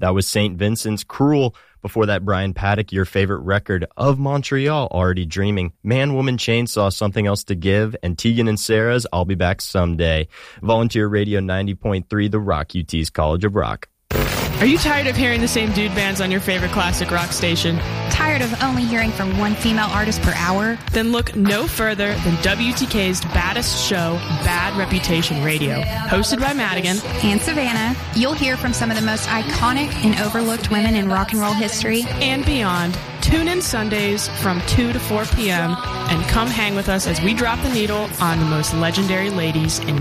That was St. Vincent's Cruel. Before that, Brian Paddock, your favorite record of Montreal, Already Dreaming. Man, Woman, Chainsaw, Something Else to Give, and Tegan and Sarah's I'll Be Back Someday. Volunteer Radio 90.3, The Rock, UT's College of Rock. Are you tired of hearing the same dude bands on your favorite classic rock station? Tired of only hearing from one female artist per hour? Then look no further than WTK's baddest show, Bad Reputation Radio. Hosted by Madigan and Savannah, you'll hear from some of the most iconic and overlooked women in rock and roll history and beyond. Tune in Sundays from 2 to 4 p.m. and come hang with us as we drop the needle on the most legendary ladies in